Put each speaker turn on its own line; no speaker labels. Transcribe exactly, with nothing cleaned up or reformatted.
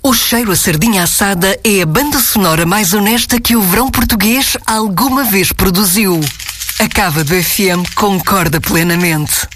O Cheiro a Sardinha Assada é a banda sonora mais honesta que o verão português alguma vez produziu. A Cava do F M concorda plenamente.